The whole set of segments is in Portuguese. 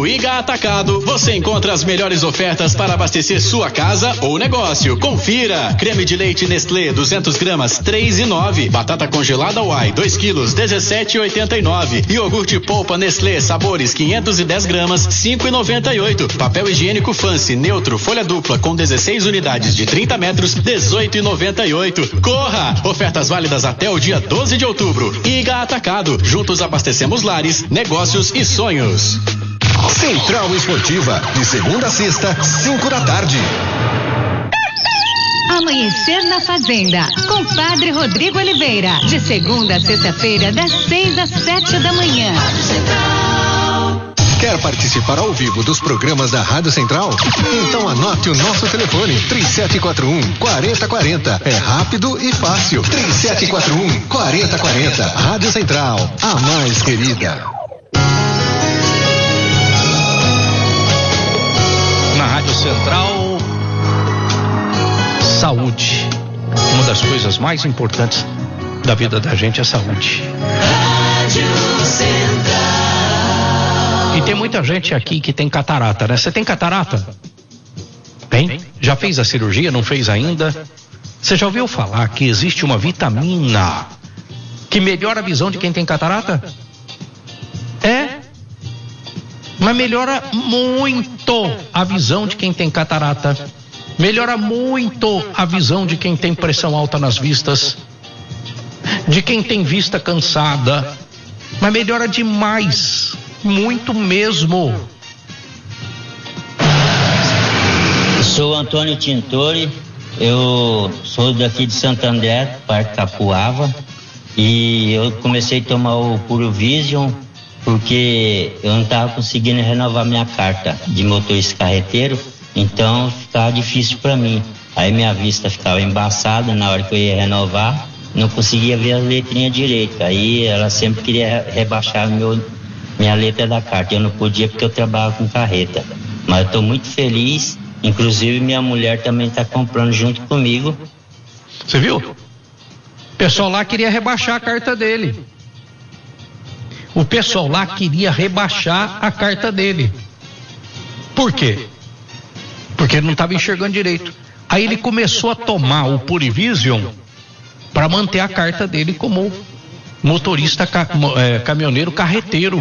Iga Atacado, você encontra as melhores ofertas para abastecer sua casa ou negócio. Confira: creme de leite Nestlé 200 gramas 3,9, batata congelada Uai 2 quilos 17,89, iogurte polpa Nestlé sabores 510 gramas 5,98, papel higiênico Fancy neutro folha dupla com 16 unidades de 30 metros 18,98. Corra! Ofertas válidas até o dia 12 de outubro. Iga Atacado, juntos abastecemos lares, negócios e sonhos. Central Esportiva, de segunda a sexta, 5 da tarde. Amanhecer na Fazenda, com Padre Rodrigo Oliveira, de segunda a sexta-feira, das 6 às 7 da manhã. Quer participar ao vivo dos programas da Rádio Central? Então anote o nosso telefone, 3741-4040. É rápido e fácil. 3741-4040. Rádio Central, a mais querida. Na Rádio Central, saúde. Uma das coisas mais importantes da vida da gente é saúde. Rádio Central. E tem muita gente aqui que tem catarata, né? Você tem catarata? Tem? Já fez a cirurgia? Não fez ainda? Você já ouviu falar que existe uma vitamina que melhora a visão de quem tem catarata? É? Mas melhora muito a visão de quem tem catarata. Melhora muito a visão de quem tem pressão alta nas vistas, de quem tem vista cansada. Mas melhora demais. Muito mesmo. Sou Antônio Tintori, eu sou daqui de Santo André, Parque Capuava, e eu comecei a tomar o Puro Vision porque eu não estava conseguindo renovar minha carta de motorista carreteiro, então ficava difícil para mim. Aí minha vista ficava embaçada na hora que eu ia renovar, não conseguia ver as letrinhas direito, aí ela sempre queria rebaixar minha letra da carta. Eu não podia porque eu trabalho com carreta. Mas eu estou muito feliz. Inclusive minha mulher também está comprando junto comigo. Você viu? O pessoal lá queria rebaixar a carta dele. O pessoal lá queria rebaixar a carta dele. Por quê? Porque ele não estava enxergando direito. Aí ele começou a tomar o Purivision para manter a carta dele como motorista caminhoneiro carreteiro.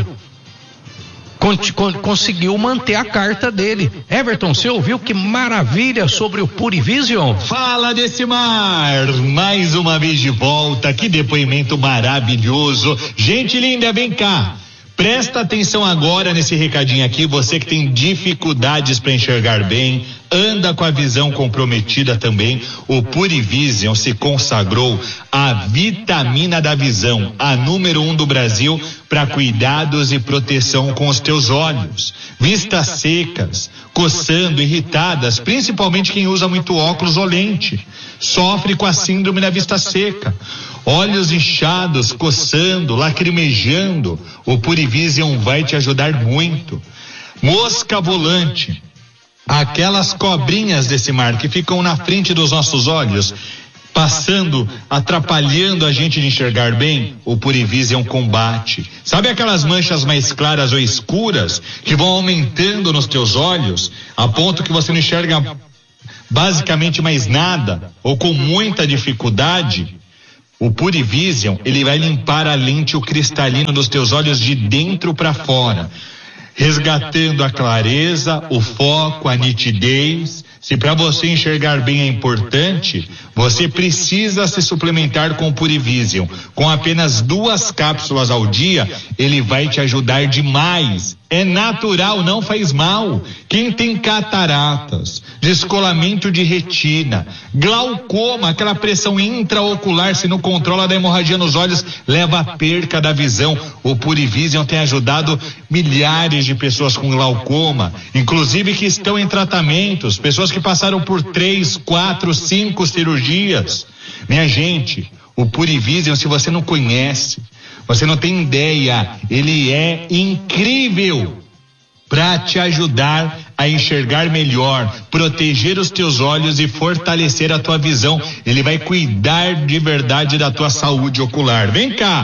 Conseguiu manter a carta dele. Everton, você ouviu que maravilha sobre o Purivision? Fala desse mar, mais uma vez de volta, que depoimento maravilhoso. Gente linda, vem cá. Presta atenção agora nesse recadinho aqui, você que tem dificuldades para enxergar bem, anda com a visão comprometida também, o Purivision se consagrou a vitamina da visão, a número 1 do Brasil para cuidados e proteção com os teus olhos. Vistas secas, coçando, irritadas, principalmente quem usa muito óculos ou lente, sofre com a síndrome da vista seca. Olhos inchados, coçando, lacrimejando, o Purivision vai te ajudar muito. Mosca volante, aquelas cobrinhas desse mar que ficam na frente dos nossos olhos, passando, atrapalhando a gente de enxergar bem, o Purivision combate. Sabe aquelas manchas mais claras ou escuras que vão aumentando nos teus olhos, a ponto que você não enxerga basicamente mais nada, ou com muita dificuldade? O Purivision, ele vai limpar a lente, o cristalino dos teus olhos de dentro para fora, resgatando a clareza, o foco, a nitidez. Se para você enxergar bem é importante, você precisa se suplementar com o Purivision. Com apenas 2 cápsulas ao dia, ele vai te ajudar demais. É natural, não faz mal. Quem tem cataratas, descolamento de retina, glaucoma, aquela pressão intraocular, se não controla da hemorragia nos olhos, leva à perca da visão. O Purivision tem ajudado milhares de pessoas com glaucoma, inclusive que estão em tratamentos, pessoas que passaram por 3, 4, 5 cirurgias. Minha gente, o Purivision, se você não conhece, você não tem ideia, ele é incrível para te ajudar a enxergar melhor, proteger os teus olhos e fortalecer a tua visão. Ele vai cuidar de verdade da tua saúde ocular. Vem cá,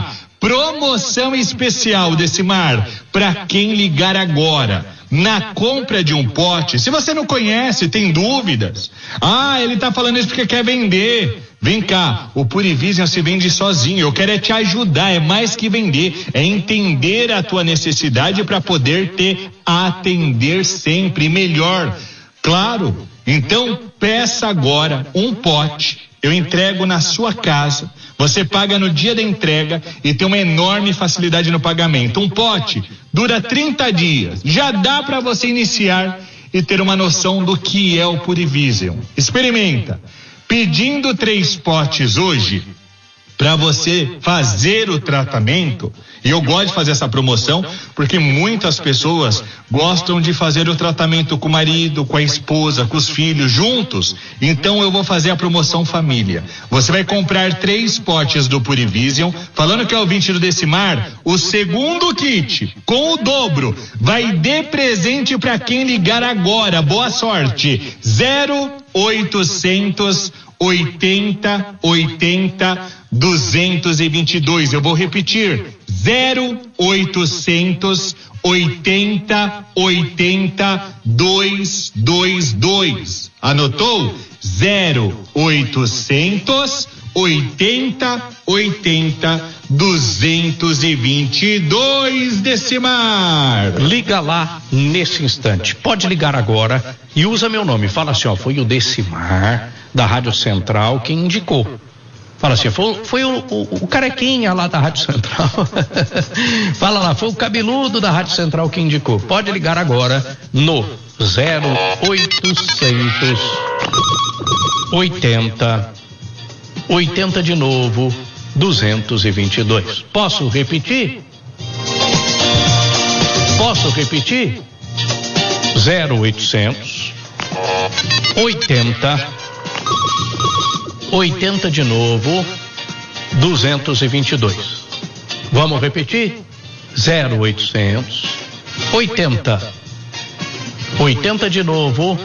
Promoção especial Decimar para quem ligar agora. Na compra de um pote, se você não conhece, tem dúvidas. Ele tá falando isso porque quer vender. Vem cá, o Purivision se vende sozinho. Eu quero te ajudar, é mais que vender, é entender a tua necessidade para poder te atender sempre melhor. Claro, então peça agora um pote, eu entrego na sua casa, você paga no dia da entrega e tem uma enorme facilidade no pagamento. Um pote dura 30 dias, já dá para você iniciar e ter uma noção do que é o Purivision. Experimenta. Pedindo 3 potes hoje, para você fazer o tratamento, e eu gosto de fazer essa promoção, porque muitas pessoas gostam de fazer o tratamento com o marido, com a esposa, com os filhos, juntos. Então eu vou fazer a promoção família. Você vai comprar 3 potes do Purivision, falando que é ouvinte do Decimar, o segundo kit, com o dobro, vai de presente para quem ligar agora. Boa sorte. 0800 80 80 222. Eu vou repetir. 0800 80 80 222. Anotou? 0800 80 80 222. Decimar. Liga lá nesse instante. Pode ligar agora e usa meu nome. Fala assim, foi o Decimar da Rádio Central quem indicou. Fala assim, foi o carequinha lá da Rádio Central. Fala lá, foi o cabeludo da Rádio Central que indicou. Pode ligar agora no 0800 80 80 de novo 222. Posso repetir? 0800 80 80 de novo 222. Vamos repetir? 0800 80 80 de novo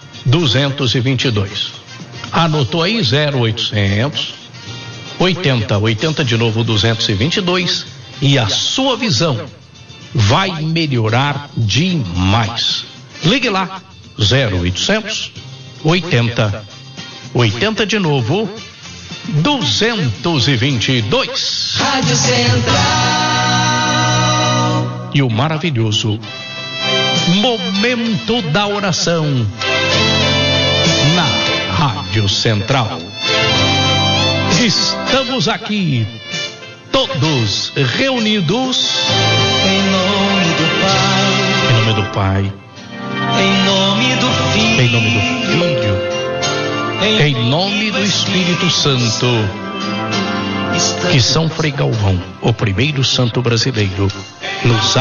222. Anotou aí? 0800 80 80 de novo 222 e a sua visão vai melhorar demais. Ligue lá. 0800 80 80 de novo 222. Rádio Central. E o maravilhoso Momento da Oração na Rádio Central. Estamos aqui todos reunidos Em nome do Pai, em nome do Pai, em nome do Filho, em nome do Espírito Santo. Que São Frei Galvão, o primeiro santo brasileiro, nos